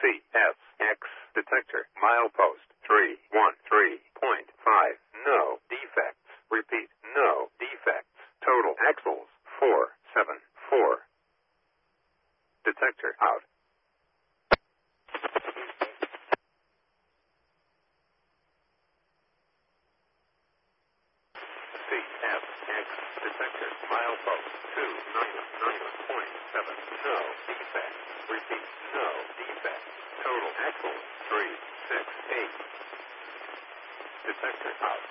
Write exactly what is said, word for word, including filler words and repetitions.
C S X detector milepost three one three point five. No defects. Repeat, no defects. Total axles four seven four. Detector out. C S X detector milepost two nine nine point seven. No defects. Repeat, no defects. Total axles three six eight. Detector out.